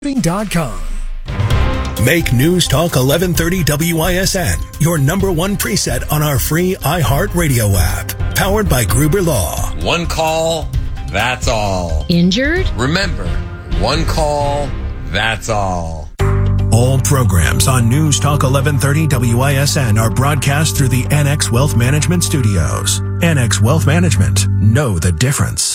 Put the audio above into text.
.com. Make News Talk 1130 WISN your number one preset on our free iHeartRadio app. Powered by Gruber Law. One call, that's all. Injured? Remember, one call, that's all. All programs on News Talk 1130 WISN are broadcast through the NX Wealth Management Studios. NX Wealth Management. Know the difference.